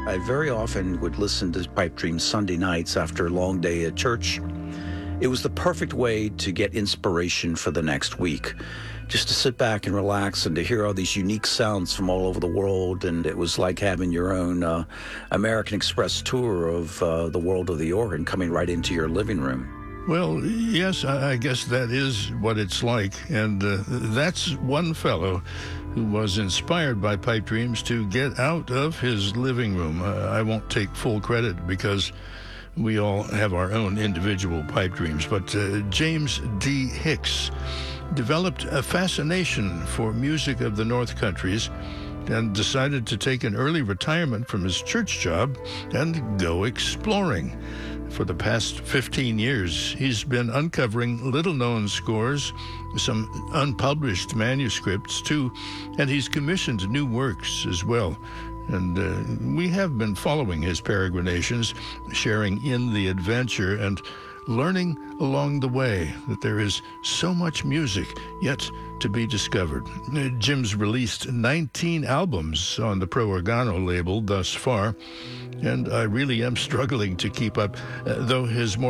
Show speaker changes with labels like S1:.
S1: I very often would listen to Pipe Dreams Sunday nights after a long day at church. It was the perfect way to get inspiration for the next week, just to sit back and relax and to hear all these unique sounds from all over the world. And it was like having your own American Express tour of the world of the organ coming right into your living room.
S2: Well, yes, I guess that is what it's like. And that's one fellow who was inspired by Pipe Dreams to get out of his living room. I won't take full credit because we all have our own individual pipe dreams. But James D. Hicks developed a fascination for music of the North Countries and decided to take an early retirement from his church job and go exploring. For the past 15 years, he's been uncovering little-known scores, some unpublished manuscripts, too, and he's commissioned new works as well. And we have been following his peregrinations, sharing in the adventure and learning along the way that there is so much music yet to be discovered. Jim's released 19 albums on the Pro Organo label thus far, and I really am struggling to keep up, though his more